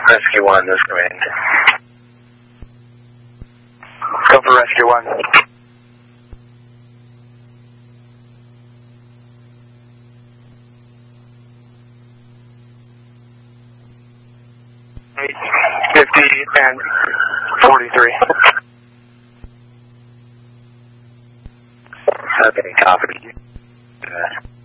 Rescue 1, this command. Go for Rescue 1. $50 and 43. Okay, copy.